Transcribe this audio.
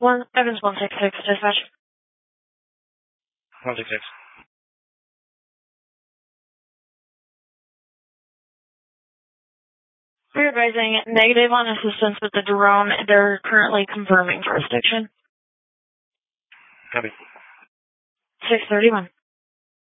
Evans 166, dispatch. 166. We're advising negative on assistance with the drone. They're currently confirming jurisdiction. Copy. 631.